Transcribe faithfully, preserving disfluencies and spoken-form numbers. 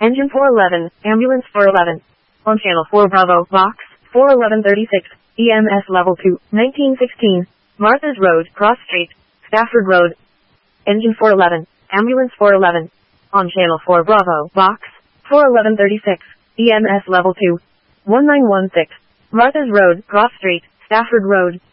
Engine four eleven, Ambulance four eleven. On Channel four Bravo, Box four eleven thirty-six, E M S Level two, nineteen sixteen, Martha's Road, Cross Street, Stafford Road. Engine four eleven, Ambulance four eleven. On Channel four Bravo, Box four eleven thirty-six, E M S Level two, one nine one six, Martha's Road, Cross Street, Stafford Road.